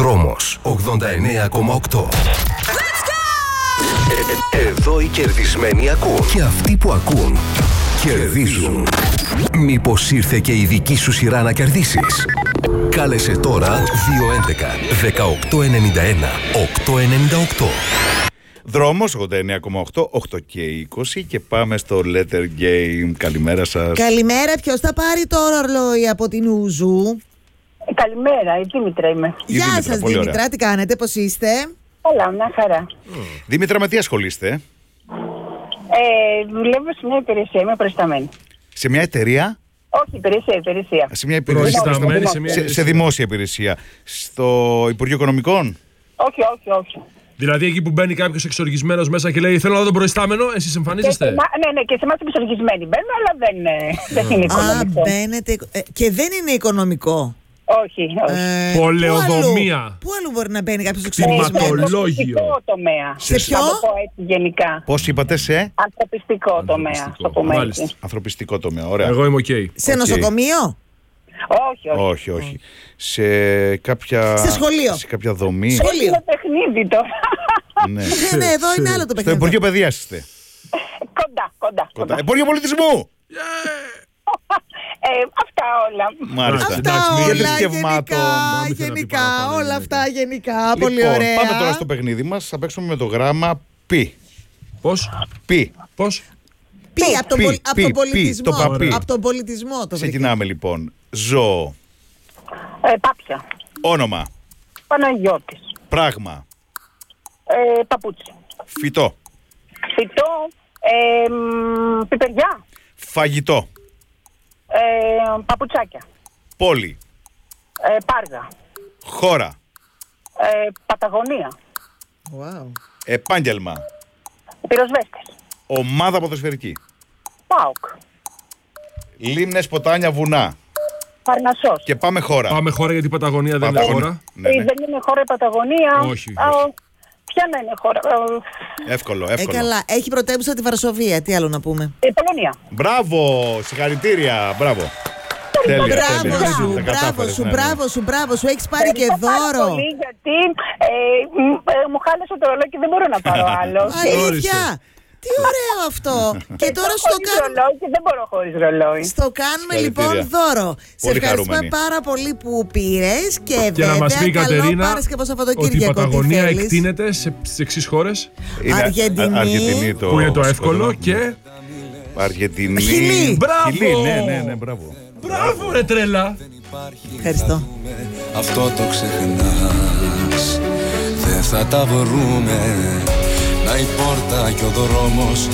Δρόμος 89,8. Εδώ οι κερδισμένοι ακούν. Και αυτοί που ακούν κερδίζουν. Μήπως ήρθε και η δική σου σειρά να κερδίσεις? Κάλεσε τώρα 211-1891-898. Δρόμος 89,8, 8 και 20 και πάμε στο Letter Game. Καλημέρα σας. Καλημέρα, ποιος θα πάρει το ρολόι από την Ούζου? Καλημέρα, η Δήμητρα είμαι. Γεια σας Δήμητρα, τι κάνετε, πώς είστε? Καλά, μια χαρά. Δήμητρα, με τι ασχολείστε? Δουλεύω σε μια υπηρεσία, είμαι προϊσταμένη. Σε μια εταιρεία? Όχι, υπηρεσία. Σε μια υπηρεσία. Σε δημόσια υπηρεσία. Στο Υπουργείο Οικονομικών? Όχι. Δηλαδή εκεί που μπαίνει κάποιος εξοργισμένος μέσα και λέει θέλω να δω τον προϊστάμενο, εσείς εμφανίζεστε? Ναι, και σε εμάς εξοργισμένοι μπαίνουν, αλλά δεν είναι οικονομικό. Μπαίνετε, και δεν είναι οικονομικό. Όχι. Πολεοδομία. Πού αλλού μπορεί να μπαίνει κάποιος εξοργισμένος? Κτηματολόγιο. Τομέα. Σε ποιο? Θα το πω έτσι γενικά. Πώς είπατε? Σε Ανθρωπιστικό τομέα. Στο πούμε έτσι. ανθρωπιστικό τομέα, ωραία. Εγώ είμαι οκ. Σε νοσοκομείο? Όχι. Σε κάποια... Σε σχολείο? Σε κάποια δομή? Σχολείο. Είναι παιχνίδι τώρα. Ναι. Ναι, εδώ είναι άλλο το Στο παιχνίδι. Υπουργείο Παιδείας είστε? Κοντά. Υπουργείο Πολιτισμού! Αυτά όλα. Μάλιστα. Αυτά Για όλα θρησκευμάτων. γενικά, όλα αυτά γενικά, πολύ Λοιπόν, ωραία. πάμε τώρα στο παιχνίδι μας. Θα παίξουμε με το γράμμα π. Πώς? Π. Πώς? Από τον πολιτισμό. το παπί. Από τον πολιτισμό το βρήκα. Ξεκινάμε λοιπόν. Ζώο. Πάπια. Όνομα. Παναγιώτης. Πράγμα. Παπούτσι. Φυτό. Φυτό. Πιπεριά. Φαγητό. Παπουτσάκια. Πόλη. Πάργα. Χώρα. Παταγωνία. Wow. Επάγγελμα. Πυροσβέστης. Ομάδα ποδοσφαιρική. ΠΑΟΚ. Λίμνες, ποτάμια, βουνά. Παρνασσός. Και πάμε χώρα. Πάμε χώρα γιατί η Παταγωνία δεν είναι χώρα. Ναι. Δεν είναι χώρα η Παταγωνία. Όχι. Ποια να είναι χώρα? Εύκολο. Καλά, έχει πρωτεύουσα τη Βαρσοβία. Τι άλλο να πούμε? Η Πολωνία. Μπράβο, συγχαρητήρια. Μπράβο. Τέλεια. Μπράβο σου, έχεις πάρει και δώρο. Πολύ, γιατί μου χάλασε το ρολόι και δεν μπορώ να πάρω άλλο. Αλήθεια. Τι ωραίο αυτό. Και τώρα στο κάνουμε. Και δεν μπορώ χωρίς ρολόι. Στο κάνουμε λοιπόν δώρο. Σε ευχαριστούμε πάρα πολύ που πήρες και να μας πει η βέβαια καλό Κατερίνα Πάρασκευο ότι η Σαββατοκύριακο. Παταγωνία εκτείνεται στις εξής χώρες. Αργεντινή, που είναι το εύκολο και... Αργεντινή. Χιλή. Μπράβο. Χιλή, ναι, μπράβο. Μπράβο ρε τρέλα. Ευχαριστώ. Αυτό το ξεχνάς. Δεν θα τα βρούμε. Να η πόρτα και ο δρόμος